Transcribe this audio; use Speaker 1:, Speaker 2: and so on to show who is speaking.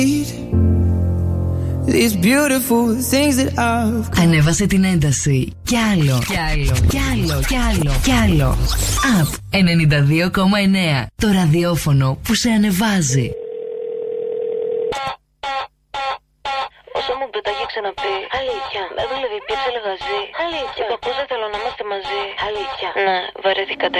Speaker 1: These beautiful things that I've...
Speaker 2: Ανέβασε την ένταση. Κι άλλο. Κι άλλο. Κι άλλο. Κι άλλο. Κι άλλο. Up 92,9. Το ραδιόφωνο που σε ανεβάζει.
Speaker 3: Όσο μου το έχει ξαναπεί. Αλήθεια. Δεν δουλεύει πια σε λεγαζί. Αλήθεια. Το κακό δεν θέλω να είμαστε μαζί. Αλήθεια. Ναι, βαρέθηκα τα